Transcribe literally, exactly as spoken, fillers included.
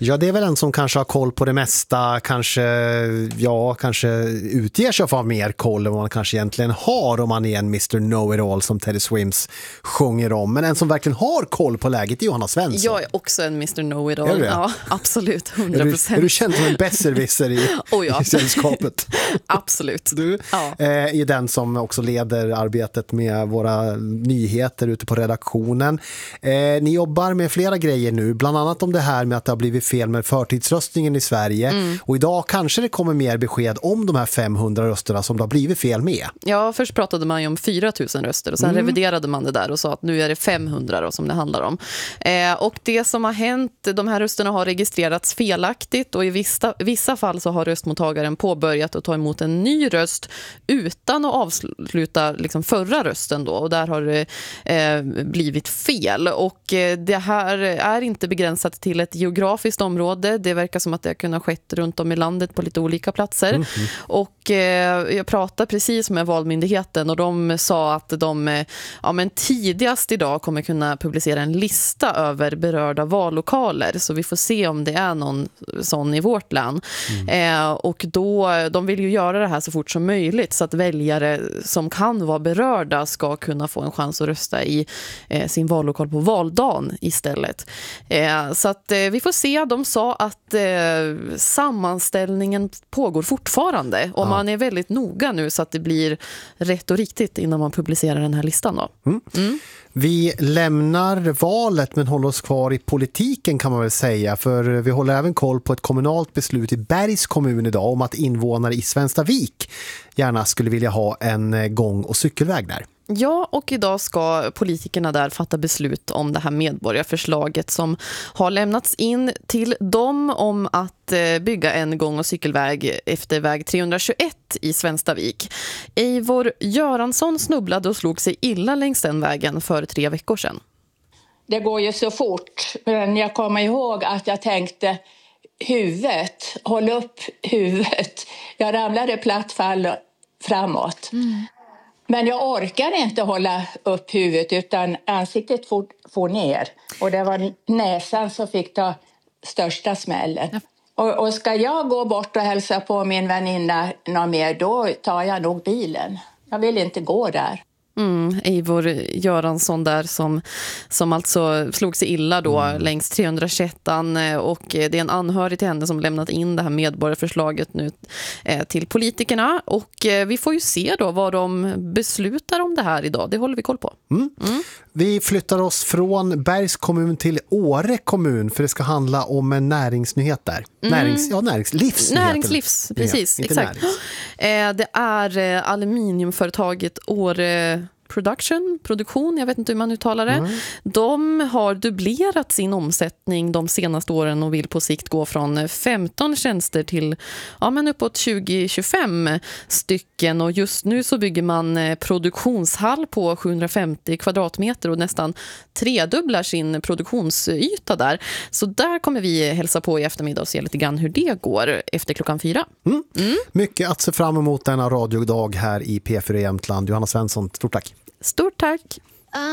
Ja, det är väl en som kanske har koll på det mesta, kanske, ja, kanske utger sig för mer koll än vad man kanske egentligen har om man är en mister Know-it-all som Teddy Swims sjunger om. Men en som verkligen har koll på läget är Johanna Svensson. Jag är också en mister Know-it-all. Ja, absolut, hundra procent. Är du, är du känd som en besserwisser i, oh ja. i sällskapet? Absolut. Du ja. eh, är den som också leder arbetet med våra nyheter ute på redaktionen. Eh, ni jobbar med flera grejer nu, bland annat om det här med att det har blivit fel med förtidsröstningen i Sverige. Mm. Och idag kanske det kommer mer besked om de här femhundra rösterna som det har blivit fel med. Ja, först pratade man ju om fyra tusen röster och sen mm. reviderade man det där och sa att nu är det femhundra då, som det handlar om. Eh, och det som har hänt, de här rösterna har registrerats felaktigt och i vissa, vissa fall så har röstmottagaren påbörjat att ta emot en ny röst utan att avsluta liksom förra rösten då, och där har det eh, blivit fel. Och eh, det här är inte begränsat till ett geografiskt område. Det verkar som att det har kunnat skett runt om i landet på lite olika platser. Mm-hmm. Och eh, jag pratade precis med Valmyndigheten och de sa att de ja, men tidigast idag kommer kunna publicera en lista över berörda vallokaler, så vi får se om det är någon sån i vårt län. Mm. Eh, och då, de vill ju göra det här så fort som möjligt så att väljare som kan vara berörda ska kunna få en chans att rösta i eh, sin vallokal på valdagen istället. Eh, så att eh, vi får se. De sa att eh, sammanställningen pågår fortfarande och ja. man är väldigt noga nu så att det blir rätt och riktigt innan man publicerar den här listan då. Mm. Mm. Vi lämnar valet men håller oss kvar i politiken kan man väl säga, för vi håller även koll på ett kommunalt beslut i Bergs kommun idag om att invånare i Svenstavik gärna skulle vilja ha en gång- och cykelväg där. Ja, och idag ska politikerna där fatta beslut om det här medborgarförslaget som har lämnats in till dem om att bygga en gång- och cykelväg efter väg trehundratjugoett i Svenstavik. Eivor Göransson snubblade och slog sig illa längs den vägen för tre veckor sedan. Det går ju så fort, men jag kommer ihåg att jag tänkte huvudet, håll upp huvudet. Jag ramlade plattfall framåt. Mm. Men jag orkar inte hålla upp huvudet utan ansiktet får, får ner. Och det var näsan som fick ta största smällen. Ja. Och, och ska jag gå bort och hälsa på min väninna någon mer, då tar jag nog bilen. Jag vill inte gå där. Mm, Eivor Göransson där som, som alltså slog sig illa då mm. längs trehundratjugoett, och det är en anhörig till henne som lämnat in det här medborgarförslaget nu eh, till politikerna, och eh, vi får ju se då vad de beslutar om det här idag. Det håller vi koll på. Mm. Mm. Vi flyttar oss från Bergs kommun till Åre kommun, för det ska handla om en näringsnyhet där. Mm. Närings, ja, näringslivs. Näringslivs, precis, ja, exakt. Eh, det är eh, aluminiumföretaget Åre Production, produktion, jag vet inte hur man uttalar det. Mm. De har dubblerat sin omsättning de senaste åren och vill på sikt gå från femton tjänster till ja, men uppåt tjugo till tjugofem stycken, och just nu så bygger man produktionshall på sjuhundrafemtio kvadratmeter och nästan tredubblar sin produktionsyta där. Så där kommer vi hälsa på i eftermiddag och se lite grann hur det går efter klockan fyra. Mm. Mm. Mycket att se fram emot denna radiodag här i P fyra Jämtland. Johanna Svensson, stort tack. Stort tack.